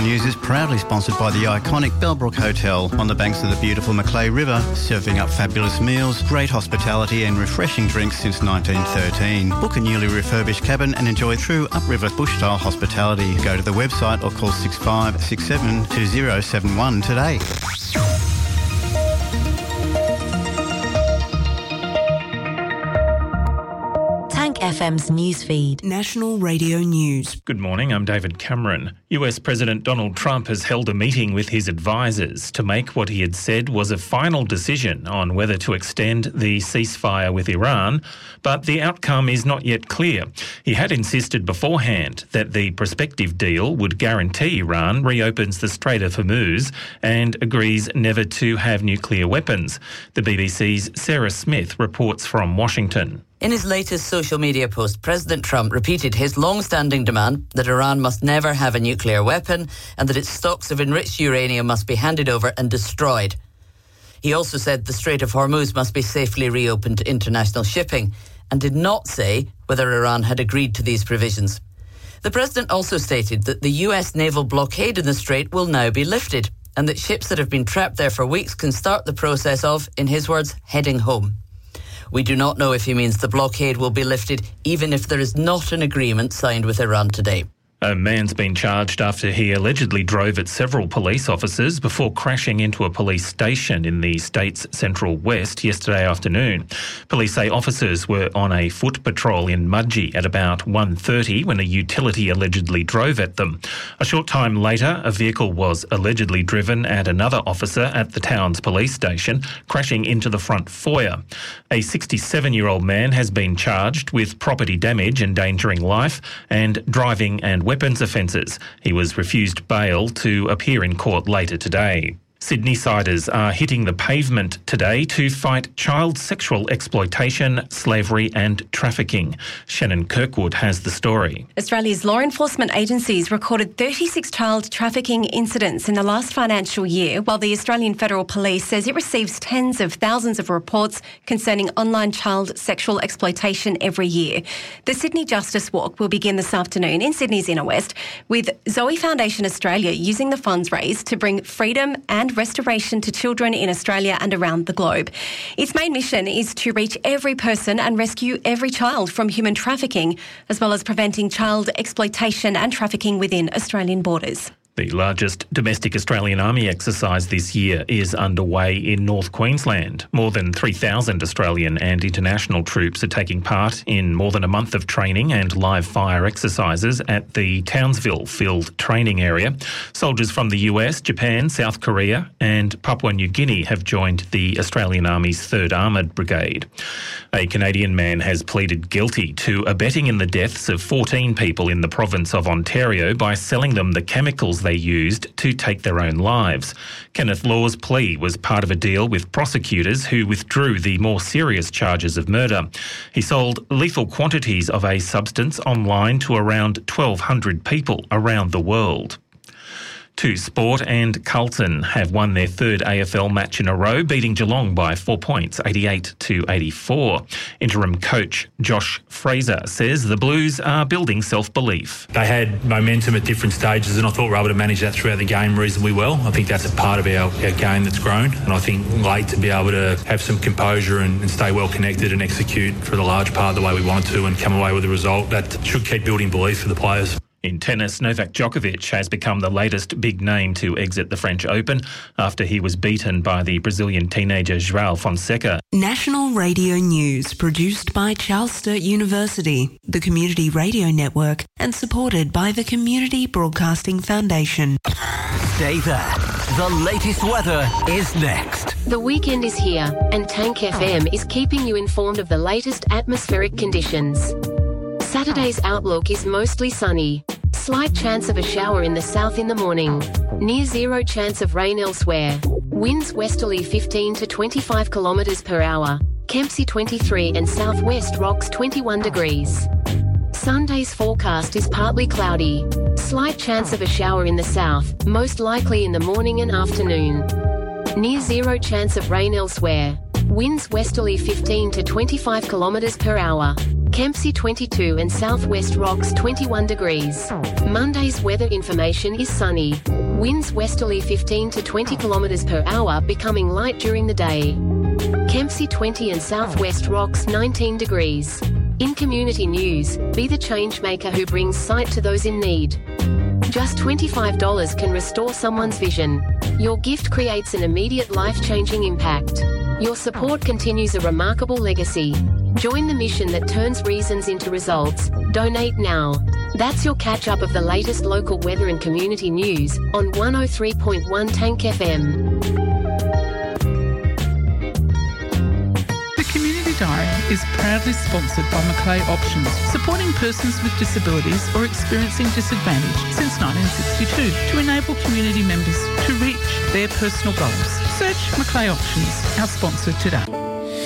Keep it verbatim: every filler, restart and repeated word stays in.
News is proudly sponsored by the iconic Bellbrook Hotel on the banks of the beautiful Macleay River, serving up fabulous meals, great hospitality and refreshing drinks since nineteen thirteen. Book a newly refurbished cabin and enjoy true upriver bush-style hospitality. Go to the website or call six five six seven two zero seven one today. F M's newsfeed. National Radio News. Good morning, I'm David Cameron. U S President Donald Trump has held a meeting with his advisers to make what he had said was a final decision on whether to extend the ceasefire with Iran, but the outcome is not yet clear. He had insisted beforehand that the prospective deal would guarantee Iran reopens the Strait of Hormuz and agrees never to have nuclear weapons. The B B C's Sarah Smith reports from Washington. In his latest social media post, President Trump repeated his long-standing demand that Iran must never have a nuclear weapon and that its stocks of enriched uranium must be handed over and destroyed. He also said the Strait of Hormuz must be safely reopened to international shipping and did not say whether Iran had agreed to these provisions. The president also stated that the U S naval blockade in the strait will now be lifted and that ships that have been trapped there for weeks can start the process of, in his words, heading home. We do not know if he means the blockade will be lifted even if there is not an agreement signed with Iran today. A man's been charged after he allegedly drove at several police officers before crashing into a police station in the state's central west yesterday afternoon. Police say officers were on a foot patrol in Mudgee at about one thirty when a utility allegedly drove at them. A short time later, a vehicle was allegedly driven at another officer at the town's police station, crashing into the front foyer. A sixty-seven-year-old man has been charged with property damage, endangering life, and driving and weapons offences. He was refused bail to appear in court later today. Sydney-siders are hitting the pavement today to fight child sexual exploitation, slavery and trafficking. Shannon Kirkwood has the story. Australia's law enforcement agencies recorded thirty-six child trafficking incidents in the last financial year, while the Australian Federal Police says it receives tens of thousands of reports concerning online child sexual exploitation every year. The Sydney Justice Walk will begin this afternoon in Sydney's Inner West, with Zoe Foundation Australia using the funds raised to bring freedom and restoration to children in Australia and around the globe. Its main mission is to reach every person and rescue every child from human trafficking, as well as preventing child exploitation and trafficking within Australian borders. The largest domestic Australian Army exercise this year is underway in North Queensland. More than three thousand Australian and international troops are taking part in more than a month of training and live fire exercises at the Townsville Field Training Area. Soldiers from the U S, Japan, South Korea and Papua New Guinea have joined the Australian Army's third Armoured Brigade. A Canadian man has pleaded guilty to abetting in the deaths of fourteen people in the province of Ontario by selling them the chemicals they used to take their own lives. Kenneth Law's plea was part of a deal with prosecutors who withdrew the more serious charges of murder. He sold lethal quantities of a substance online to around twelve hundred people around the world. To sport, and Carlton have won their third A F L match in a row, beating Geelong by four points, eighty-eight to eighty-four. Interim coach Josh Fraser says the Blues are building self-belief. They had momentum at different stages and I thought we were able to manage that throughout the game reasonably well. I think that's a part of our, our game that's grown, and I think late to be able to have some composure and, and stay well connected and execute for the large part the way we wanted to and come away with a result that should keep building belief for the players. In tennis, Novak Djokovic has become the latest big name to exit the French Open after he was beaten by the Brazilian teenager João Fonseca. National Radio News, produced by Charles Sturt University, the Community Radio Network, and supported by the Community Broadcasting Foundation. Stay there. The latest weather is next. The weekend is here, and Tank F M is keeping you informed of the latest atmospheric conditions. Saturday's outlook is mostly sunny. Slight chance of a shower in the south in the morning. Near zero chance of rain elsewhere. Winds westerly fifteen to twenty-five kilometres per hour. Kempsey twenty-three and southwest rocks twenty-one degrees. Sunday's forecast is partly cloudy. Slight chance of a shower in the south, most likely in the morning and afternoon. Near zero chance of rain elsewhere. Winds westerly fifteen to twenty-five kilometres per hour. Kempsey twenty-two and Southwest Rocks twenty-one degrees. Monday's weather information is sunny. Winds westerly fifteen to twenty kilometres per hour, becoming light during the day. Kempsey twenty and Southwest Rocks nineteen degrees. In community news, be the change maker who brings sight to those in need. Just twenty-five dollars can restore someone's vision. Your gift creates an immediate life-changing impact. Your support continues a remarkable legacy. Join the mission that turns reasons into results. Donate now. That's your catch-up of the latest local weather and community news on one oh three point one Tank F M. The Community Diary is proudly sponsored by Macleay Options, supporting persons with disabilities or experiencing disadvantage since nineteen sixty-two to enable community members to reach their personal goals. Search Macleay Options, our sponsor today.